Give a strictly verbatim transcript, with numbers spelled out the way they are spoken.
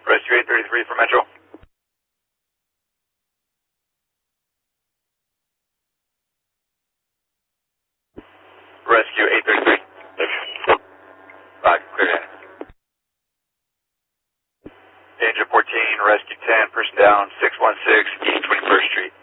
Rescue eight thirty-three for Metro. Rescue eight thirty-three. Roger, clear. Danger fourteen, Rescue ten, person down, six one six, East twenty-first Street.